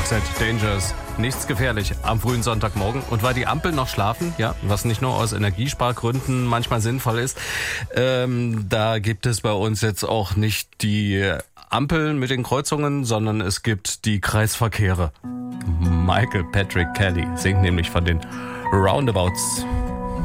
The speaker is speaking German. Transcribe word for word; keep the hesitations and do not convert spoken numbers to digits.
Roxette, Dangerous. Nichts gefährlich am frühen Sonntagmorgen. Und weil die Ampeln noch schlafen, ja, was nicht nur aus Energiespargründen manchmal sinnvoll ist, ähm, da gibt es bei uns jetzt auch nicht die Ampeln mit den Kreuzungen, sondern es gibt die Kreisverkehre. Michael Patrick Kelly singt nämlich von den Roundabouts.